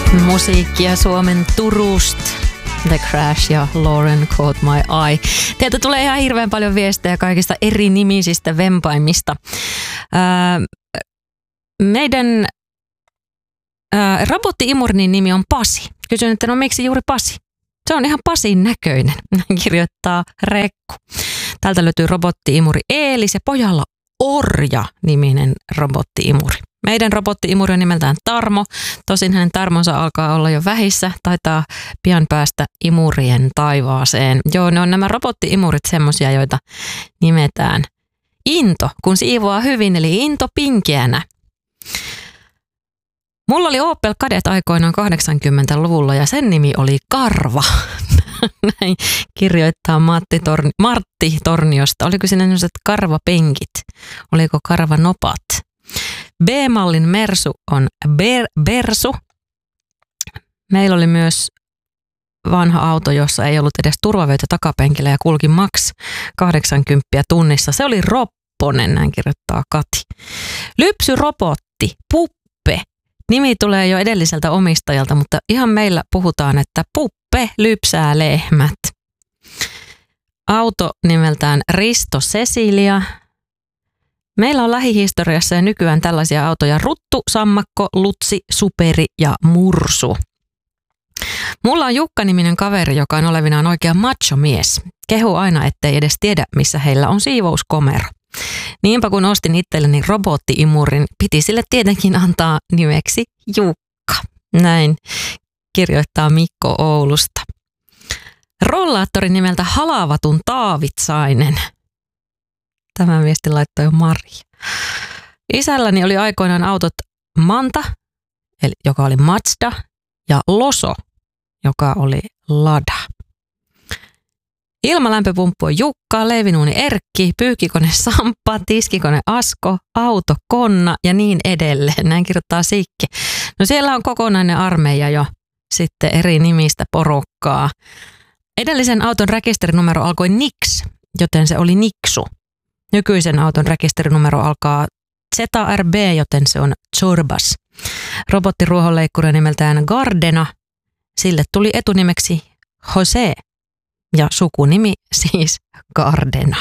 Musiikkia Suomen Turusta. The Crash ja Lauren Caught My Eye. Teiltä tulee ihan hirveän paljon viestejä kaikista eri nimisistä vempaimista. Meidän robotti-imurnin nimi on Pasi. Kysyn, että no miksi juuri Pasi? Se on ihan Pasin näköinen, kirjoittaa Rekku. Täältä löytyy robotti-imuri Eelis ja pojalla Orja-niminen robotti-imuri. Meidän robotti-imuri on nimeltään Tarmo. Tosin hänen tarmonsa alkaa olla jo vähissä. Taitaa pian päästä imurien taivaaseen. Joo, ne on nämä robotti-imurit semmosia, joita nimetään Into, kun siivoaa hyvin, eli Into Pinkeänä. Mulla oli Opel Kadett aikoinaan 80-luvulla ja sen nimi oli Karva. Näin kirjoittaa Martti Torniosta. Oliko siinä sellaiset karvapenkit? Oliko karvanopat? B-mallin Mersu on Bersu. Meillä oli myös vanha auto, jossa ei ollut edes turvavöitä takapenkillä ja kulki maks 80 tunnissa. Se oli Ropponen, näin kirjoittaa Kati. Lypsyrobotti, Puppe. Nimi tulee jo edelliseltä omistajalta, mutta ihan meillä puhutaan, että Puppe lypsää lehmät. Auto nimeltään Risto Cecilia. Meillä on lähihistoriassa ja nykyään tällaisia autoja Ruttu, Sammakko, Lutsi, Superi ja Mursu. Mulla on Jukka-niminen kaveri, joka on olevinaan oikea macho-mies. Kehu aina, ettei edes tiedä, missä heillä on siivouskomero. Niinpä kun ostin itselleni robotti-imurin, piti sille tietenkin antaa nimeksi Jukka. Näin kirjoittaa Mikko Oulusta. Rollaattori nimeltä Halavatun Taavitsainen. Tämän viestin laittoi Maria. Isälläni oli aikoinaan autot Manta, joka oli Mazda, ja Loso, joka oli Lada. Ilmalämpöpumppu on Jukka, leivinuuni Erkki, pyykkikone Samppa, tiskikone Asko, auto Konna ja niin edelleen. Näin kirjoittaa Sikke. No siellä on kokonainen armeija jo sitten eri nimistä porukkaa. Edellisen auton rekisterinumero alkoi Nix, joten se oli Niksu. Nykyisen auton rekisterinumero alkaa ZRB, joten se on Zorbas. Robottiruohonleikkuri nimeltään Gardena. Sille tuli etunimeksi Jose ja sukunimi siis Gardena.